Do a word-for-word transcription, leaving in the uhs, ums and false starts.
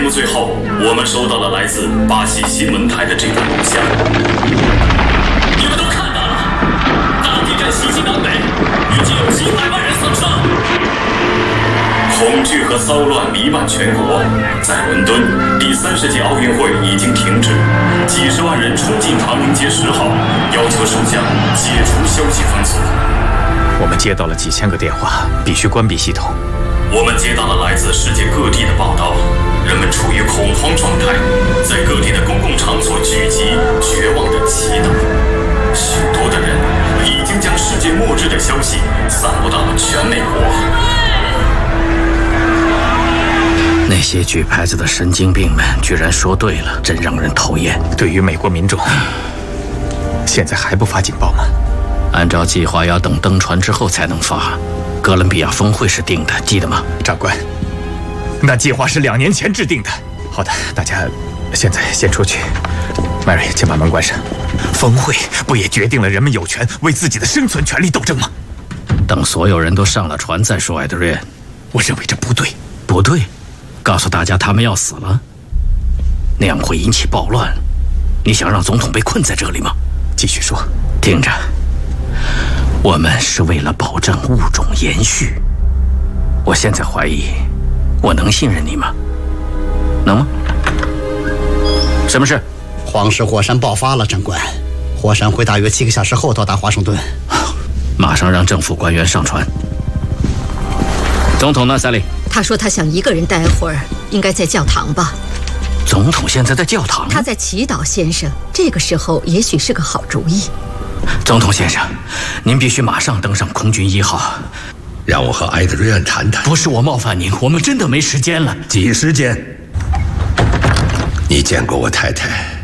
的最后，我们收到了来自巴西新闻台的这段录像。你们都看到了，大地震袭击南北，已经有几百万人丧生，恐惧和骚乱弥漫全国。在伦敦，第三十届奥运会已经停止，几十万人冲进唐宁街十号，要求首相解除消息封锁。 我们接到了几千个电话，必须关闭系统。 我们接到了来自世界各地的报道，人们处于恐慌状态，在各地的公共场所聚集，绝望地祈祷。许多的人已经将世界末日的消息散布到了全美国。 那些举牌子的神经病们居然说对了，真让人讨厌。 对于美国民众，现在还不发警报吗？ 按照计划要等登船之后才能发。哥伦比亚峰会是定的，记得吗？ 长官，那计划是两年前制定的。好的，大家现在先出去。Mary，请把门关上。峰会不也决定了人们有权为自己的生存权利斗争吗？ 等所有人都上了船再说，艾德瑞安。 我认为这不对。 不对？告诉大家他们要死了，那样会引起暴乱。你想让总统被困在这里吗？ 继续说。 听着。我们是为了保证物种延续。我现在怀疑，我能信任你吗？能吗？什么事？ 黄石火山爆发了，长官。火山会大约七个小时后到达华盛顿。 马上让政府官员上船。总统呢，萨利？ 他说他想一个人待会儿，应该在教堂吧。 总统现在在教堂？ 他在祈祷，先生。这个时候也许是个好主意。 总统先生，您必须马上登上空军一号。 让我和埃德瑞安谈谈。 不是我冒犯您，我们真的没时间了。 挤时间。你见过我太太？